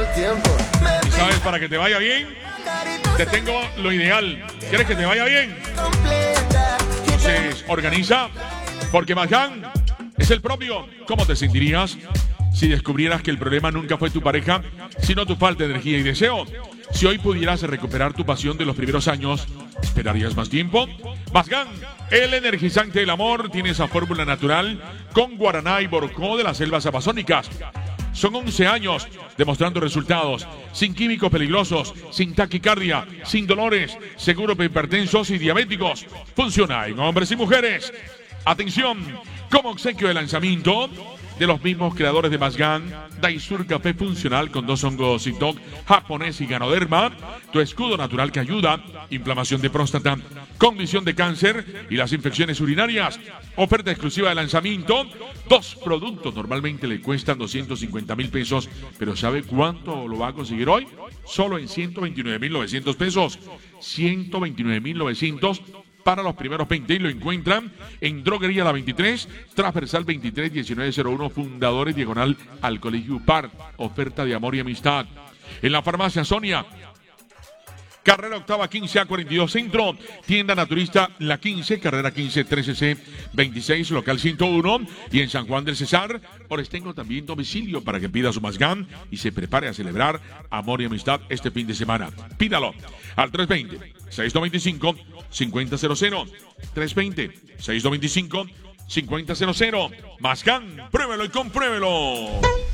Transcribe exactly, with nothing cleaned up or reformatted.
mal tiempo. Y sabes, para que te vaya bien, te tengo lo ideal. ¿Quieres que te vaya bien? Entonces, organiza, porque Mazgán es el propio. ¿Cómo te sentirías si descubrieras que el problema nunca fue tu pareja, sino tu falta de energía y deseo? Si hoy pudieras recuperar tu pasión de los primeros años, ¿esperarías más tiempo? Mazgán, el energizante del amor, tiene esa fórmula natural con guaraná y borocó de las selvas amazónicas. Son once años demostrando resultados, sin químicos peligrosos, sin taquicardia, sin dolores, seguro para hipertensos y diabéticos. Funciona en hombres y mujeres. Atención, como obsequio de lanzamiento de los mismos creadores de Mazgán, Daisur Café Funcional con dos hongos Citok, japonés y ganoderma, tu escudo natural que ayuda, inflamación de próstata, condición de cáncer y las infecciones urinarias. Oferta exclusiva de lanzamiento, dos productos normalmente le cuestan doscientos cincuenta mil pesos, pero ¿sabe cuánto lo va a conseguir hoy? Solo en ciento veintinueve mil novecientos pesos, ciento veintinueve mil novecientos para los primeros veinte y lo encuentran en Droguería La veintitrés, Transversal veintitrés diecinueve cero uno, Fundadores, diagonal al Colegio Par. Oferta de amor y amistad. En la Farmacia Sonia, carrera octava quince A cuarenta y dos Centro, tienda naturista La quince, carrera quince trece C veintiséis, local ciento uno, y en San Juan del Cesar. Les tengo también domicilio para que pida su Mazgán y se prepare a celebrar amor y amistad este fin de semana. Pídalo al tres dos cero, seis dos cinco, cinco cero cero cero, tres dos cero, seis dos cinco, cinco cero cero cero. Mazgán, pruébelo y compruébelo.